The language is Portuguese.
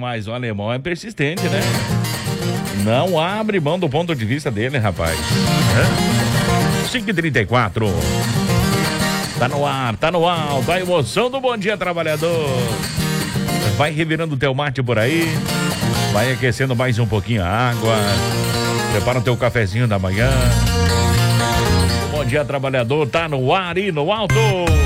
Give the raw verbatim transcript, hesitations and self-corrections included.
mas o alemão é persistente, né? Não abre mão do ponto de vista dele, rapaz. cinco e trinta e quatro. Tá no ar, tá no alto. A emoção do Bom Dia Trabalhador. Vai revirando o teu mate por aí. Vai aquecendo mais um pouquinho a água. Prepara o teu cafezinho da manhã. O Bom Dia Trabalhador tá no ar e no alto.